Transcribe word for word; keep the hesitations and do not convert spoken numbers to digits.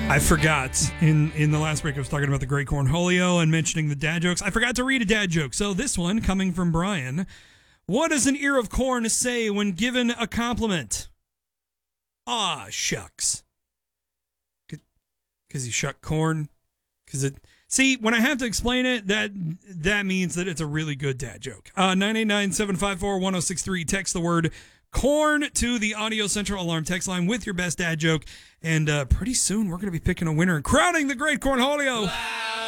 I forgot in, in the last break I was talking about the Great Cornholio and mentioning the dad jokes. I forgot to read a dad joke. So this one coming from Brian. What does an ear of corn say when given a compliment? Ah, shucks. Because he shuck corn. Because it. See, when I have to explain it, that that means that it's a really good dad joke. Uh, nine eight nine, seven five four, one oh six three. Text the word corn to the Audio Central Alarm text line with your best dad joke. And uh, pretty soon we're going to be picking a winner and crowning the Great Cornholio. Wow.